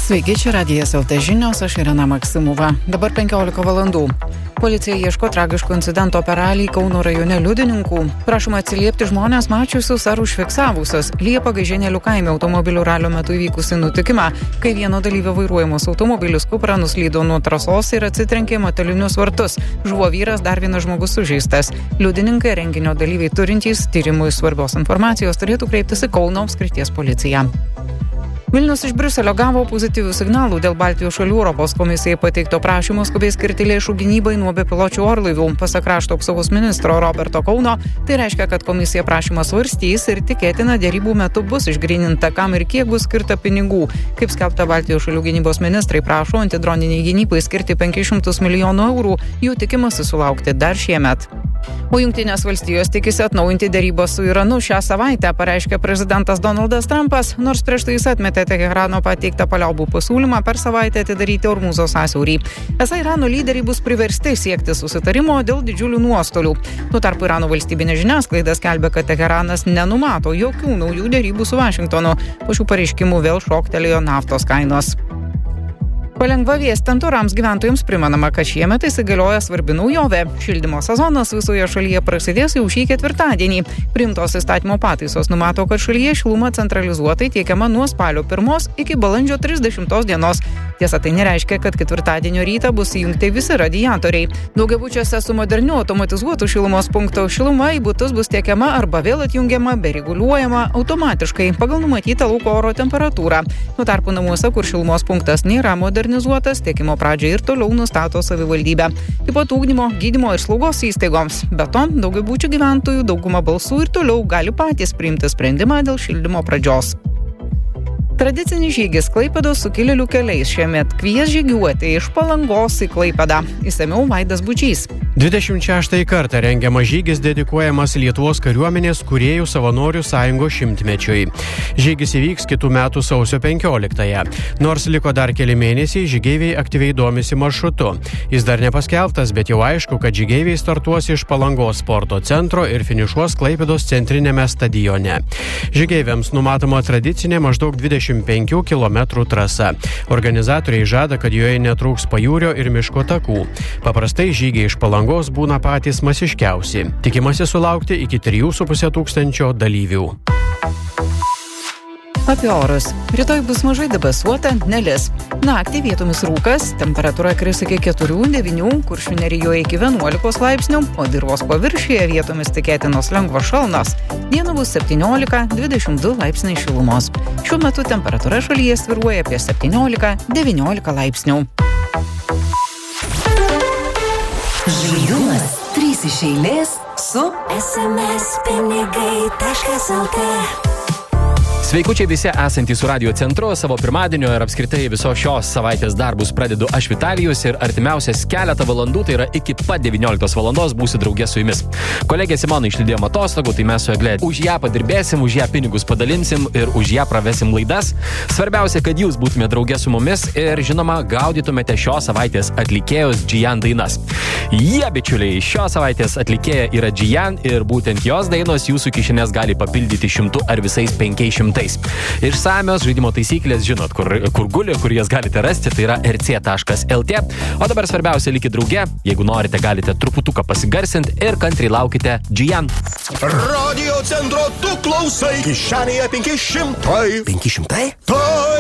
Sveiki, čia Radijas LT žinios, aš Irena Maksimova. Dabar 15 valandų. Policija ieško tragiško incidento per ralį Kauno rajone liudininkų. Prašoma atsiliepti žmonės mačiusius ar užfiksavusius Liepą Gaižėnėlių kaime automobilių ralio metu įvykusi nutikimą, kai vieno dalyvio vairuojamas automobilis Cupra nuslydo nuo trasos ir atsitrenkė metalinius vartus. Žuvo vyras, dar vienas žmogus sužeistas. Liudininkai, renginio dalyviai turintys tyrimui svarbios informacijos turėtų kreiptis į Kauno apskrities policiją. Vilnius iš Briuselio gavo pozityvių signalų dėl Baltijos šalių Europos komisijai pateikto prašymo skubiai skirti lėšų gynybai nuo bepiločių orlaivių. Pasak krašto apsaugos ministro Roberto Kauno, tai reiškia, kad komisija prašymą svarstys ir tikėtina dėrybų metu bus išgryninta, kam ir kiek bus skirta pinigų. Kaip skelbta, Baltijos šalių gynybos ministrai prašo antidroniniai gynybai skirti 500 milijonų eurų, jų tikimasi sulaukti dar šiemet. O Jungtinės valstijos tikisi atnaujinti dėrybas su Iranu šią savaitę, pareiškė prezidentas Donaldas Trumpas, nors prieš tai jis atmetė Teherano pateiktą paliaubų pasiūlymą per savaitę atidaryti Ormuzo sąsiaurį. Esą Irano lyderiai bus priversti siekti susitarimo dėl didžiulių nuostolių. Tuo tarpu Irano valstybinė žiniasklaida skelbia, kad Teheranas nenumato jokių naujų dėrybų su Vašingtonu. Po šių pareiškimų vėl šoktelėjo naftos kainos. Palengva vėstant orams gyventojams primenama, kad šiemet įsigalioja svarbi naujovė. Šildymo sezonas visoje šalyje prasidės jau šį ketvirtadienį. Priimtos įstatymo pataisos numato, kad šalyje šiluma centralizuotai tiekiama nuo spalio 1 iki balandžio 30 dienos. Tiesa, tai nereiškia, kad ketvirtadienio rytą bus įjungti visi radiatoriai. Daugiabučiuose su moderniu automatizuotu šilumos punktu šiluma į butus bus tiekiama arba vėl atjungiama, bei reguliuojama automatiškai pagal numatytą lauko oro temperatūrą. Tuo tarpu namuose, kur šilumos punktas nėra modernizuotas, tiekimo pradžią ir toliau nustato savivaldybė. Taip pat ugdymo, gydymo ir slaugos įstaigoms. Be to, daugiabučių gyventojų dauguma balsų ir toliau gali patys priimti sprendimą dėl šildymo pradžios. Tradicinis žygis Klaipėdos sukilėlių keliais šiemet kvies žygiuoti iš Palangos į Klaipėdą. Išsamiau Vaidas Bučys. 26 kartą rengiamas žygis dedikuojamas Lietuvos kariuomenės kūrėjų savanorių sąjungos 100-mečiui. Žygis įvyks kitų metų sausio 15-ąją. Nors liko dar keli mėnesiai, žygeiviai aktyviai domisi maršrutu. Jis dar nepaskelbtas, bet jau aišku, kad žygeiviai startuos iš Palangos sporto centro ir finišuos Klaipėdos centrinėme stadione. Žygeiviams numatoma tradicinė maždaug 25 km trasa. Organizatoriai žada, kad joje netrūks pajūrio ir miško takų. Paprastai žygiai iš Palangos būna patys masiškiausi. Tikimasi sulaukti iki 3,5 tūkstančio dalyvių. Apie orus. Rytoj bus mažai debesuota, nelis. Naktį vietomis rūkas, temperatūra kris iki 4-9, Kuršių nerijoje iki 11 laipsnių, o dirvos paviršiuje vietomis tikėtinos lengvos šalnos. Dieną bus 17-22 laipsniai šilumos. Šiuo metu temperatūra šalyje svyruoja apie 17-19 laipsnių. Žaidumas 3 iš eilės su smspinigai.lt. Sveikučiai visi esantys su radio centru, savo pirmadienio ir apskritai visos šios savaitės darbus pradedu aš Vitalijus ir artimiausias keletą valandų, tai yra iki pat 19 valandos būsiu draugė su jumis. Kolegė Simona išlydėjom atostogų, tai mes su Egle už ją padirbėsim, už ją pinigus padalinsim ir už ją pravesim laidas. Svarbiausia, kad jūs būtumėte draugė su mumis ir žinoma gaudytumėte šios savaitės atlikėjos Džijan dainas. Jie, bičiuliai, šios savaitės atlikėja yra Džijan ir būtent jos dainos jūsų kišenės gali papildyti 100 ar visais 500. Išsamios žaidimo taisyklės žinot, kur guli, kur jas galite rasti, tai yra rc.lt. O dabar svarbiausia, likit drauge, jeigu norite, galite truputuką pasigarsinti ir kantriai laukite Džijan. Radio centro tu klausai, kišenėje 500. 500? Tai